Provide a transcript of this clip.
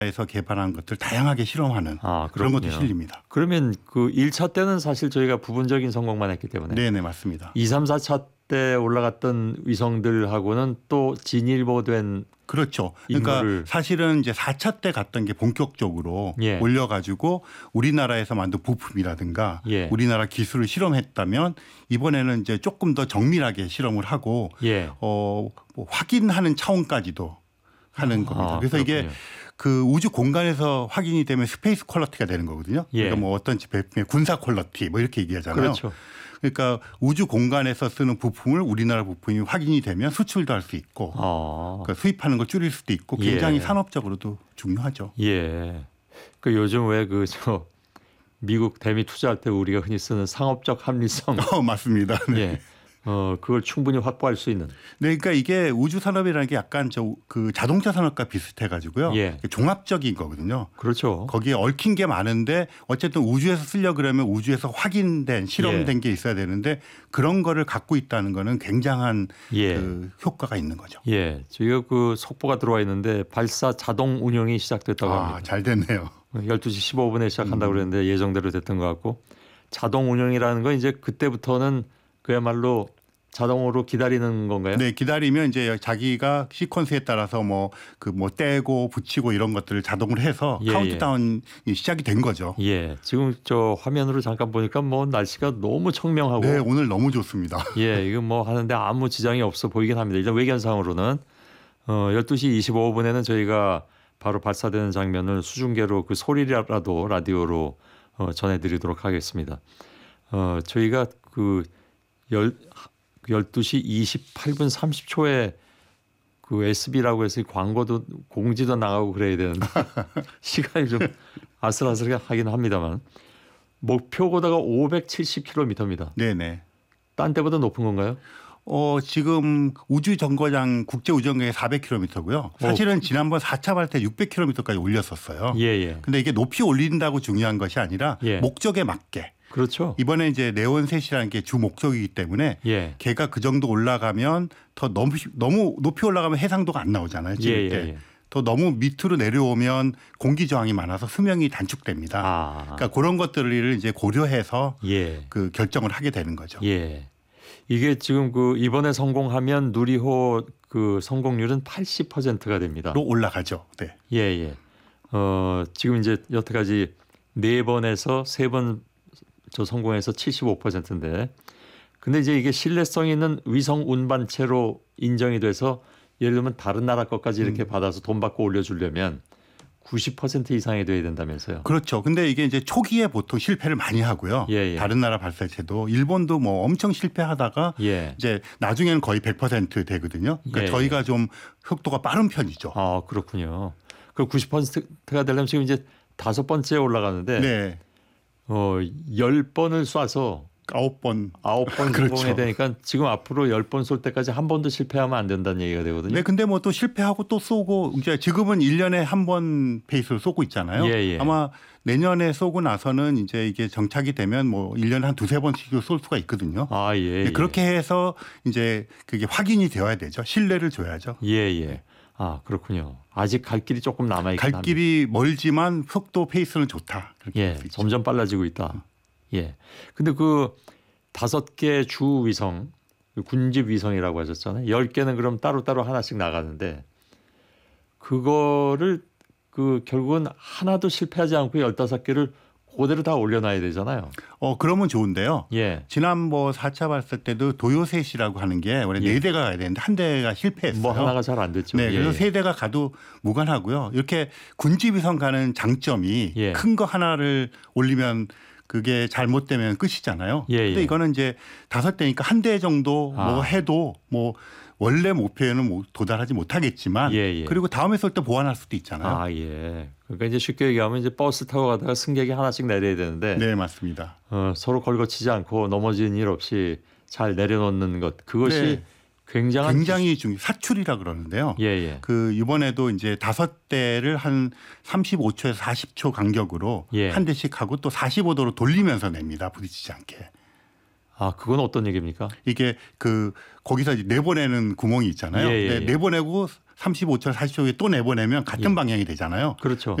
에서 개발한 것들 다양하게 실험하는 그런 것도 실립니다. 그러면 그 1차 때는 사실 저희가 부분적인 성공만 했기 때문에 네네 맞습니다. 2, 3, 4차 때 올라갔던 위성들하고는 또 진일보된 그렇죠. 그러니까 사실은 이제 4차 때 갔던 게 본격적으로 올려가지고 우리나라에서 만든 부품이라든가 우리나라 기술을 실험했다면 이번에는 이제 조금 더 정밀하게 실험을 하고 뭐 확인하는 차원까지도 하는 겁니다. 그래서 이게 그 우주 공간에서 확인이 되면 스페이스 퀄러티가 되는 거거든요. 그러니까 뭐 어떤 제품의 군사 퀄러티 뭐 이렇게 얘기하잖아요. 그렇죠. 그러니까 우주 공간에서 쓰는 부품을 우리나라 부품이 확인이 되면 수출도 할 수 있고 그러니까 수입하는 걸 줄일 수도 있고 굉장히 산업적으로도 중요하죠. 예. 그 요즘 왜 그 저 미국 대미 투자할 때 우리가 흔히 쓰는 상업적 합리성. 맞습니다. 네. 그걸 충분히 확보할 수 있는. 네, 그러니까 이게 우주 산업이라는 게 약간 그 자동차 산업과 비슷해 가지고요. 종합적인 거거든요. 그렇죠. 거기에 얽힌 게 많은데 어쨌든 우주에서 쓰려 그러면 우주에서 확인된 실험된 게 있어야 되는데 그런 거를 갖고 있다는 거는 굉장한 그 효과가 있는 거죠. 예, 저희가 그 속보가 들어와 있는데 발사 자동 운영이 시작됐다고 합니다. 잘 됐네요. 12시 15분에 시작한다고 그랬는데 예정대로 됐던 것 같고 자동 운영이라는 건 이제 그때부터는 그야말로 자동으로 기다리는 건가요? 네, 기다리면 이제 자기가 시퀀스에 따라서 뭐 떼고 붙이고 이런 것들을 자동으로 해서 카운트다운이 시작이 된 거죠. 예, 지금 저 화면으로 잠깐 보니까 뭐 날씨가 너무 청명하고. 네, 오늘 너무 좋습니다. 예, 이거 뭐 하는데 아무 지장이 없어 보이긴 합니다. 일단 외견상으로는 12시 25분에는 저희가 바로 발사되는 장면을 수중계로 그 소리라도 라디오로 전해드리도록 하겠습니다. 저희가 그 12시 28분 30초에 그 SB라고 해서 광고도 공지도 나가고 그래야 되는데 시간이 좀 아슬아슬하긴 합니다만 목표 고도가 570km입니다. 네네. 딴 때보다 높은 건가요? 지금 우주정거장 국제우주정거장이 400km고요. 사실은 지난번 4차 발사 때 600km까지 올렸었어요. 근데 이게 높이 올린다고 중요한 것이 아니라 목적에 맞게. 그렇죠. 이번에 이제 네온셋이라는 게 주 목적이기 때문에 걔가 그 정도 올라가면 더 너무 높이 올라가면 해상도가 안 나오잖아요. 찍을 때. 더 너무 밑으로 내려오면 공기 저항이 많아서 수명이 단축됩니다. 그러니까 그런 것들을 이제 고려해서 그 결정을 하게 되는 거죠. 이게 지금 그 이번에 성공하면 누리호 그 성공률은 80%가 됩니다. 로 올라가죠. 네. 지금 이제 여태까지 4번에서 3번 저 성공해서 75%인데 근데 이제 이게 신뢰성 있는 위성 운반체로 인정이 돼서 예를 들면 다른 나라 것까지 이렇게 받아서 돈 받고 올려주려면 90% 이상이 돼야 된다면서요. 그렇죠. 근데 이게 이제 초기에 보통 실패를 많이 하고요. 다른 나라 발사체도 일본도 뭐 엄청 실패하다가 이제 나중에는 거의 100% 되거든요. 그러니까 저희가 좀 속도가 빠른 편이죠. 그렇군요. 그 90%가 되려면 지금 이제 5번째에 올라가는데 10번을 쏴서 9번 성공해야 되니까 지금 앞으로 10번 쏠 때까지 한 번도 실패하면 안 된다는 얘기가 되거든요. 네, 근데 뭐 또 실패하고 또 쏘고 이제 지금은 1년에 한 번 페이스로 쏘고 있잖아요. 아마 내년에 쏘고 나서는 이제 이게 정착이 되면 뭐 1년에 한 2-3번씩 쏠 수가 있거든요. 그렇게 해서 이제 그게 확인이 되어야 되죠. 신뢰를 줘야죠. 그렇군요. 아직 갈 길이 조금 남아 있긴 합니다. 갈 길이 멀지만 속도 페이스는 좋다. 점점 빨라지고 있다. 근데 그 5개 주 위성, 군집 위성이라고 하셨잖아요. 10개는 그럼 따로따로 하나씩 나가는데 그거를 그 결국은 하나도 실패하지 않고 15개를 그대로 다 올려놔야 되잖아요. 그러면 좋은데요. 지난 뭐 4차 발사 때도 도요셋이라고 하는 게 원래 4대가 가야 되는데 한 대가 실패했어요. 뭐 하나가 잘 안 됐죠. 그래서 3대가 가도 무관하고요. 이렇게 군집위성 가는 장점이 큰 거 하나를 올리면 그게 잘못되면 끝이잖아요. 근데 이거는 이제 5대니까 한 대 정도 뭐 해도 뭐 원래 목표에는 도달하지 못하겠지만 그리고 다음에 쏠 때 보완할 수도 있잖아요. 그러니까 이제 쉽게 얘기하면 이제 버스 타고 가다가 승객이 하나씩 내려야 되는데 네, 맞습니다. 서로 걸거치지 않고 넘어지는 일 없이 잘 내려놓는 것 그것이 굉장히 사출이라 그러는데요. 그 이번에도 이제 5대를 한 35초에서 40초 간격으로 한 대씩 하고 또 45도로 돌리면서 냅니다. 부딪히지 않게. 그건 어떤 얘기입니까? 이게 그 거기서 이제 내보내는 구멍이 있잖아요. 내보내고 35초, 40초 후에 또 내보내면 같은 예. 방향이 되잖아요. 그렇죠.